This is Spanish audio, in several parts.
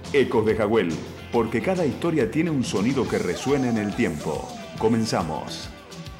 Ecos de Jagüel, porque cada historia tiene un sonido que resuena en el tiempo. Comenzamos.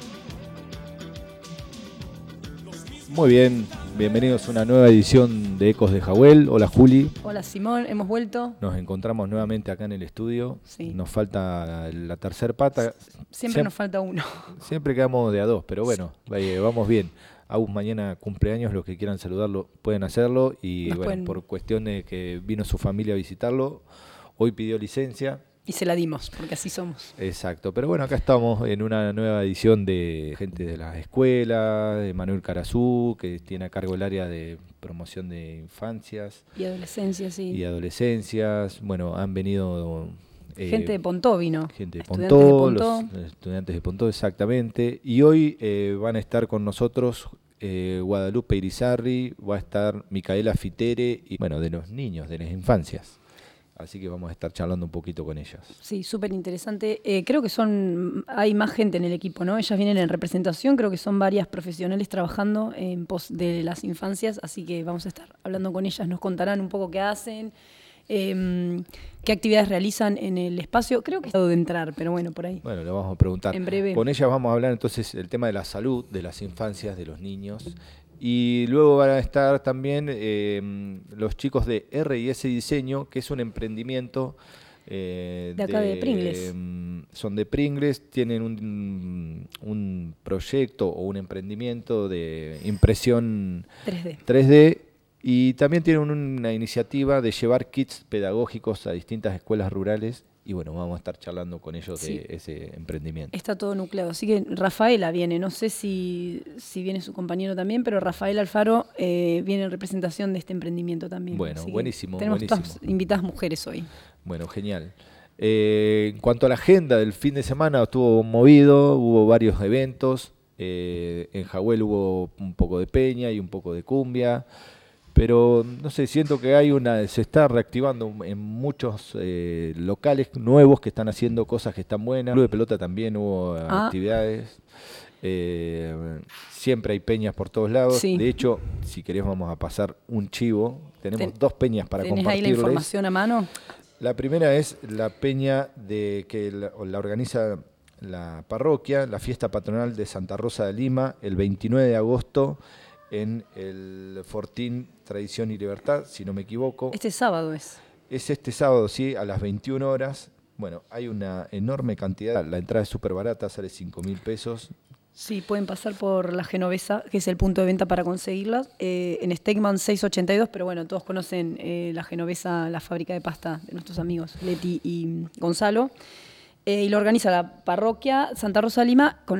Muy bien, bienvenidos a una nueva edición de Ecos de Jagüel. Hola Juli. Hola Simón, hemos vuelto. Nos encontramos nuevamente acá en el estudio. Sí. Nos falta la tercer pata. Siempre nos falta uno. Siempre quedamos de a dos, pero bueno, vamos bien. Agus mañana cumpleaños, los que quieran saludarlo pueden hacerlo. Y bueno, por cuestión de que vino su familia a visitarlo, hoy pidió licencia. Y se la dimos, porque así somos. Exacto, pero bueno, acá estamos en una nueva edición de gente de la escuela, de Manuel Carazú, que tiene a cargo el área de promoción de infancias. Y adolescencias, sí. Y adolescencias, bueno, han venido... gente de Pontó vino. Gente de Pontó, los estudiantes de Pontó, exactamente. Y hoy van a estar con nosotros Guadalupe Irizarry, va a estar Micaela Fitere, y bueno, de los niños, de las infancias. Así que vamos a estar charlando un poquito con ellas. Sí, súper interesante. Creo que hay más gente en el equipo, ¿no? Ellas vienen en representación, creo que son varias profesionales trabajando en pos de las infancias, así que vamos a estar hablando con ellas, nos contarán un poco qué hacen, qué actividades realizan en el espacio. Creo que he estado de entrar, pero bueno, por ahí. Bueno, lo vamos a preguntar. En breve. Con ellas vamos a hablar entonces del tema de la salud, de las infancias, de los niños. Y luego van a estar también los chicos de R&S Diseño, que es un emprendimiento de acá de Pringles. Son de Pringles, tienen un proyecto o un emprendimiento de impresión 3D y también tienen una iniciativa de llevar kits pedagógicos a distintas escuelas rurales. Y bueno, vamos a estar charlando con ellos de ese emprendimiento. Está todo nucleado. Así que Rafaela viene, no sé si viene su compañero también, pero Rafael Alfaro viene en representación de este emprendimiento también. Bueno, así buenísimo. Tenemos todas invitadas mujeres hoy. Bueno, genial. En cuanto a la agenda del fin de semana, estuvo movido, hubo varios eventos. En Jagüel hubo un poco de peña y un poco de cumbia. Pero no sé, siento que se está reactivando en muchos locales nuevos que están haciendo cosas que están buenas. En el club de pelota también hubo actividades. Siempre hay peñas por todos lados. Sí. De hecho, si querés vamos a pasar un chivo. Tenemos dos peñas para compartirles. ¿Tenés ahí la información a mano? La primera es la peña que la organiza la parroquia, la fiesta patronal de Santa Rosa de Lima, el 29 de agosto. En el Fortín Tradición y Libertad, si no me equivoco. Este sábado es. Es este sábado, sí, a las 21 horas. Bueno, hay una enorme cantidad. La entrada es súper barata, sale 5.000 pesos. Sí, pueden pasar por la Genovesa, que es el punto de venta para conseguirlas, en Stegman 682, pero bueno, todos conocen la Genovesa, la fábrica de pasta de nuestros amigos Leti y Gonzalo. Y lo organiza la parroquia Santa Rosa de Lima con